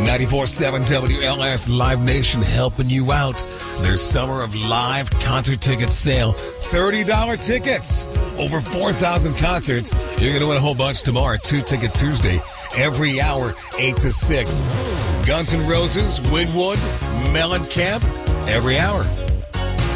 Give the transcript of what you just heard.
94.7 WLS Live Nation helping you out. Their Summer of Live concert ticket sale. $30 tickets. Over 4,000 concerts. You're going to win a whole bunch tomorrow. 2-Ticket Tuesday. Every hour, 8 to 6. Guns N' Roses, Winwood, Mellencamp. Every hour.